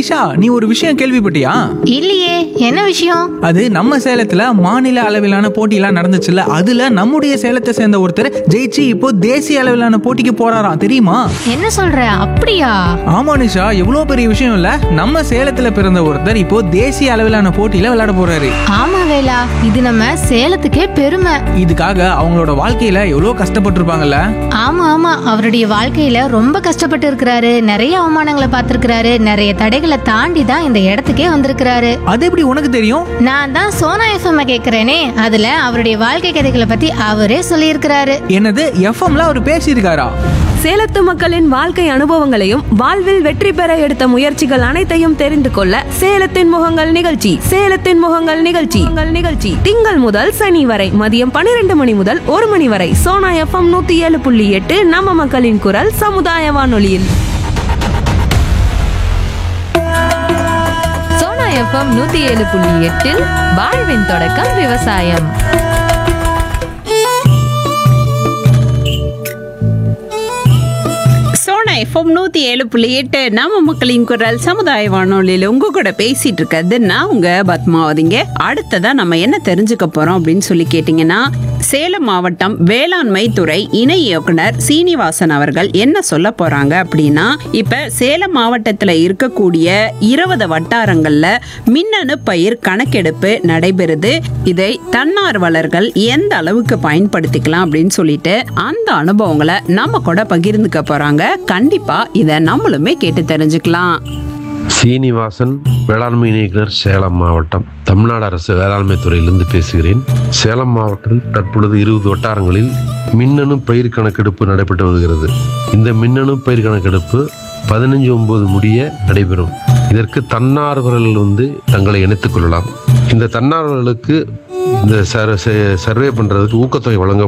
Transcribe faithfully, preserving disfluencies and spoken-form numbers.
நிஷா, நீ ஒரு விஷயம் கேள்விப்பட்டியா? இல்லையே, என்ன விஷயம்? அது நம்ம சேலத்துல மாநில அளவிலான போட்டியெல்லாம் நடந்துச்சுல்ல, அதுல நம்முடைய சேலத்தை சேர்ந்த ஒருத்தர் ஜெயிச்சு இப்போ தேசிய அளவிலான போட்டிக்கு போறாராம், தெரியுமா? என்ன சொல்ற? அப்படியா? ஆமா நிஷா, எவ்வளவு பெரிய விஷயம் இல்ல. நம்ம சேலத்துல பிறந்த ஒருத்தர் இப்போ தேசிய அளவிலான போட்டியில விளையாட போறாரு. ஆமா வேலா, இது நம்ம சேலத்துக்கே பெருமை. இதுக்காக அவங்களோட வாழ்க்கையில எவ்வளவு கஷ்டப்பட்டிருப்பாங்கல்ல. ஆமா ஆமா, அவருடைய வாழ்க்கையில ரொம்ப கஷ்டப்பட்டு இருக்கிறாரு. நிறைய அவமானங்களை பார்த்திருக்கிறாரு. நிறைய தடைகளை தாண்டி தான் இந்த இடத்துக்கே வந்திருக்கிறாரு. அது எப்படி உனக்கு தெரியும்? நான் தான் சோனா எஃப்எம் கேக்குறேனே, அதுல அவருடைய வாழ்க்கை கதைகளை பத்தி அவரே சொல்லியிருக்கிறாரு. என்னது, எஃப்எம்ல அவர் பேசியிருக்காரா? சேலத்து மக்களின் வாழ்க்கை அனுபவங்களையும் வாழ்வில் வெற்றி பெற எடுத்த முயற்சிகள் அனைத்தையும் தெரிந்து கொள்ள சேலத்தின் முகங்கள் நிகழ்ச்சி சேலத்தின் முகங்கள் நிகழ்ச்சி உங்கள் நிகழ்ச்சி திங்கள் முதல் சனி வரை மதியம் பன்னிரண்டு மணி முதல் ஒரு மணி வரை சோனா எஃப்எம் நூத்தி ஏழு புள்ளி எட்டு நம்ம மக்களின் குரல் சமுதாய வானொலியில். சோனா எஃப்எம் நூத்தி ஏழு புள்ளி எட்டில் வாழ்வின் தொடக்கம் விவசாயம். எஃப்எம் நூத்தி ஏழு புள்ளி எட்டு நம்ம மக்களின் குரல் சமுதாய வானொலியில உங்க கூட பேசிட்டு இருக்கிறது நான் உங்க பத்மாவதிங்க. அடுத்ததா நம்ம என்ன தெரிஞ்சுக்க போறோம் அப்படின்னு சொல்லி கேட்டீங்கன்னா, சேலம் மாவட்டம் வேளாண்மை துறை இணை இயக்குனர் சீனிவாசன் அவர்கள் என்ன சொல்ல போறாங்க அப்படின்னா, இப்ப சேலம் மாவட்டத்துல இருக்கக்கூடிய இருபது வட்டாரங்கள்ல மின்னணு பயிர் கணக்கெடுப்பு நடைபெறுது. இதை தன்னார்வலர்கள் எந்த அளவுக்கு பயன்படுத்திக்கலாம் அப்படின்னு சொல்லிட்டு அந்த அனுபவங்களை நம்ம கூட பகிர்ந்துக்க போறாங்க. கண்டிப்பா இதை நம்மளுமே கேட்டு தெரிஞ்சுக்கலாம். சீனிவாசன், வேளாண்மை இயக்குனர், சேலம் மாவட்டம், தமிழ்நாடு அரசு வேளாண்மை துறையிலிருந்து பேசுகிறேன். சேலம் மாவட்டத்தில் தற்பொழுது இருபது வட்டாரங்களில் மின்னணு பயிர் கணக்கெடுப்பு நடைபெற்று வருகிறது. இந்த மின்னணு பயிர் கணக்கெடுப்பு பதினஞ்சு ஒன்பது முடிய நடைபெறும். இதற்கு தன்னார்வலர்கள் வந்து தங்களை இணைத்துக் கொள்ளலாம். இந்த தன்னார்வலர்களுக்கு இந்த சர்வே பண்றதுக்கு ஊக்கத்தொகை வழங்க